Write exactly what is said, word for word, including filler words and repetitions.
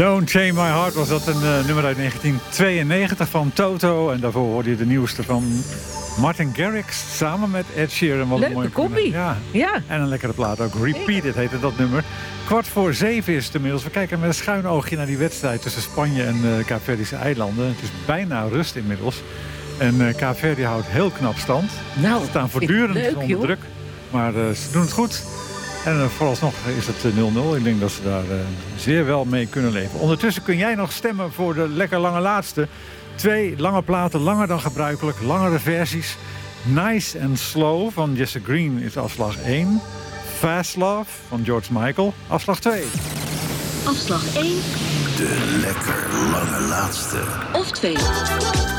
Don't Chain My Heart was dat een uh, nummer uit negentien tweeënnegentig van Toto. En daarvoor hoorde je de nieuwste van Martin Garrix samen met Ed Sheeran. Wat Leuke een mooie kopie. Ja. Ja. En een lekkere plaat ook. Repeated heette dat nummer. Kwart voor zeven is het inmiddels. We kijken met een schuin oogje naar die wedstrijd tussen Spanje en uh, Kaapverdische eilanden. Het is bijna rust inmiddels. En uh, Kaapverdi houdt heel knap stand. Nou, Ze staan voortdurend leuk, onder joh. druk. Maar uh, ze doen het goed. En uh, vooralsnog is het uh, nul nul. Ik denk dat ze daar uh, zeer wel mee kunnen leven. Ondertussen kun jij nog stemmen voor de lekker lange laatste. Twee lange platen, langer dan gebruikelijk. Langere versies. Nice and Slow van Jesse Green is afslag één. Fast Love van George Michael, afslag twee. Afslag één. De lekker lange laatste. Of twee.